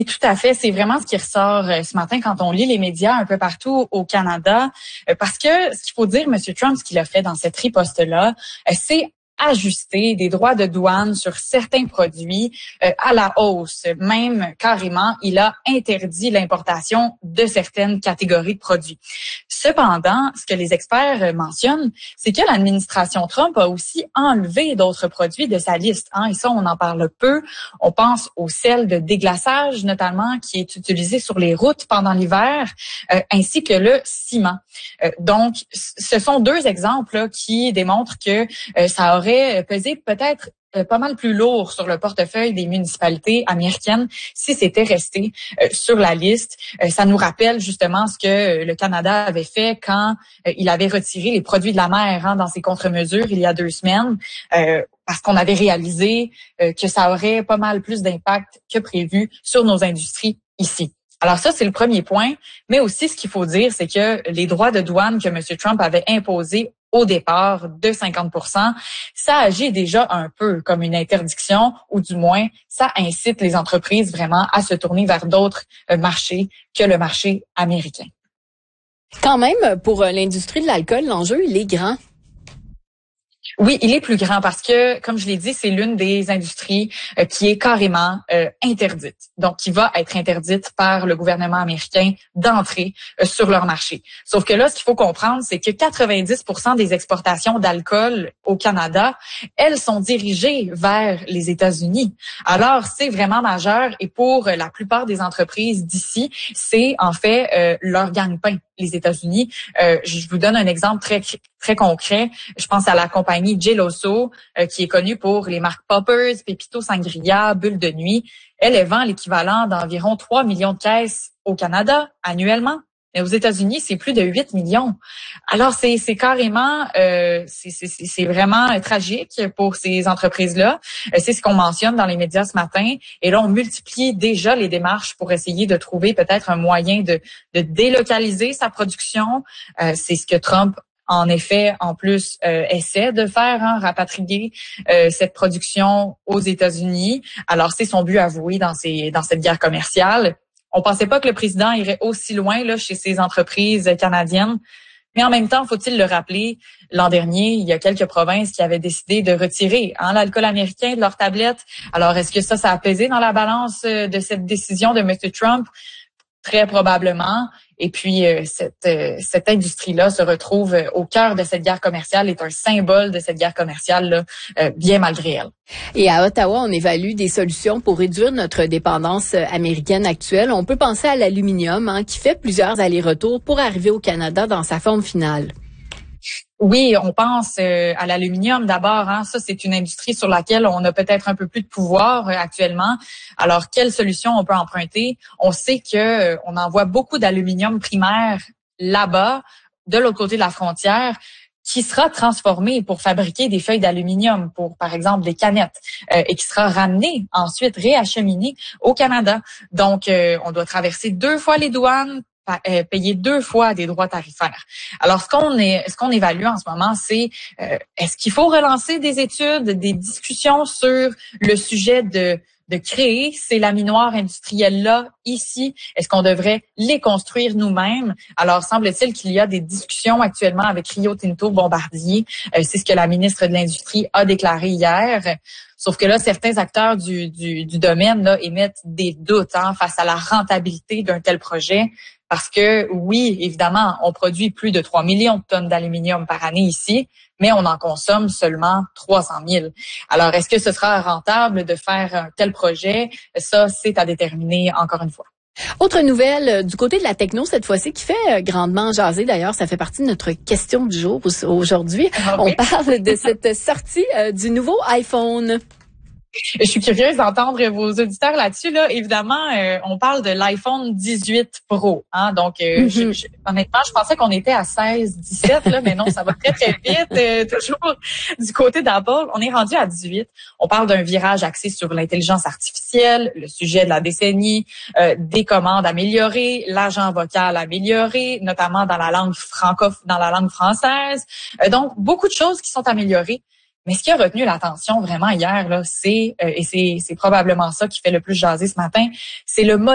Tout à fait, c'est vraiment ce qui ressort ce matin quand on lit les médias un peu partout au Canada, parce que ce qu'il faut dire, M. Trump, ce qu'il a fait dans cette riposte-là, c'est ajuster des droits de douane sur certains produits à la hausse. Même carrément, il a interdit l'importation de certaines catégories de produits. Cependant, ce que les experts mentionnent, c'est que l'administration Trump a aussi enlevé d'autres produits de sa liste. Et ça, on en parle peu. On pense au sel de déglaçage, notamment, qui est utilisé sur les routes pendant l'hiver, ainsi que le ciment. Donc, ce sont deux exemples là, qui démontrent que ça aurait pesé peut-être pas mal plus lourd sur le portefeuille des municipalités américaines si c'était resté sur la liste. Ça nous rappelle justement ce que le Canada avait fait quand il avait retiré les produits de la mer dans ses contre-mesures il y a 2 semaines, parce qu'on avait réalisé que ça aurait pas mal plus d'impact que prévu sur nos industries ici. Alors ça, c'est le premier point. Mais aussi, ce qu'il faut dire, c'est que les droits de douane que M. Trump avait imposés au départ de 50%, ça agit déjà un peu comme une interdiction, ou du moins, ça incite les entreprises vraiment à se tourner vers d'autres marchés que le marché américain. Quand même, pour l'industrie de l'alcool, l'enjeu, il est grand. Oui, il est plus grand parce que, comme je l'ai dit, c'est l'une des industries qui est carrément interdite. Donc, qui va être interdite par le gouvernement américain d'entrer sur leur marché. Sauf que là, ce qu'il faut comprendre, c'est que 90% des exportations d'alcool au Canada, elles sont dirigées vers les États-Unis. Alors, c'est vraiment majeur et pour la plupart des entreprises d'ici, c'est en fait leur gagne-pain, les États-Unis. Je vous donne un exemple très concret. Je pense à la compagnie Geloso, qui est connue pour les marques Poppers, Pepito Sangria, Bulle de nuit. Elle vend l'équivalent d'environ 3 millions de caisses au Canada annuellement. Mais aux États-Unis, c'est plus de 8 millions. Alors, c'est carrément, c'est vraiment tragique pour ces entreprises-là. C'est ce qu'on mentionne dans les médias ce matin. Et là, on multiplie déjà les démarches pour essayer de trouver peut-être un moyen de délocaliser sa production. C'est ce que Trump en effet, en plus, essaie de faire, rapatrier cette production aux États-Unis. Alors, c'est son but avoué dans cette guerre commerciale. On pensait pas que le président irait aussi loin là chez ces entreprises canadiennes. Mais en même temps, faut-il le rappeler, l'an dernier, il y a quelques provinces qui avaient décidé de retirer l'alcool américain de leurs tablettes. Alors, est-ce que ça a pesé dans la balance de cette décision de M. Trump? Très probablement. Et puis, cette industrie-là se retrouve au cœur de cette guerre commerciale, est un symbole de cette guerre commerciale, bien malgré elle. Et à Ottawa, on évalue des solutions pour réduire notre dépendance américaine actuelle. On peut penser à l'aluminium, qui fait plusieurs allers-retours pour arriver au Canada dans sa forme finale. Oui, on pense à l'aluminium d'abord. Ça, c'est une industrie sur laquelle on a peut-être un peu plus de pouvoir actuellement. Alors, quelle solution on peut emprunter? On sait que on envoie beaucoup d'aluminium primaire là-bas, de l'autre côté de la frontière, qui sera transformé pour fabriquer des feuilles d'aluminium pour, par exemple, des canettes, et qui sera ramené ensuite, réacheminé au Canada. Donc, on doit traverser 2 fois les douanes, payer 2 fois des droits tarifaires. Alors, ce qu'on évalue en ce moment, c'est est-ce qu'il faut relancer des études, des discussions sur le sujet de créer ces laminoirs industriels-là ici? Est-ce qu'on devrait les construire nous-mêmes? Alors, semble-t-il qu'il y a des discussions actuellement avec Rio Tinto Bombardier. C'est ce que la ministre de l'Industrie a déclaré hier. Sauf que là, certains acteurs du domaine là, émettent des doutes face à la rentabilité d'un tel projet. Parce que, oui, évidemment, on produit plus de 3 millions de tonnes d'aluminium par année ici, mais on en consomme seulement 300 000. Alors, est-ce que ce sera rentable de faire un tel projet? Ça, c'est à déterminer encore une fois. Autre nouvelle du côté de la techno cette fois-ci qui fait grandement jaser. D'ailleurs, ça fait partie de notre question du jour aujourd'hui. On parle de cette sortie du nouveau iPhone. Je suis curieuse d'entendre vos auditeurs là-dessus. Là, évidemment, on parle de l'iPhone 18 Pro. Donc, honnêtement, je pensais qu'on était à 16, 17, là, mais non, ça va très, très vite. Toujours du côté d'Apple, on est rendu à 18. On parle d'un virage axé sur l'intelligence artificielle, le sujet de la décennie, des commandes améliorées, l'agent vocal amélioré, notamment dans la langue dans la langue française. Donc, beaucoup de choses qui sont améliorées. Mais ce qui a retenu l'attention vraiment hier, là, c'est probablement ça qui fait le plus jaser ce matin, c'est le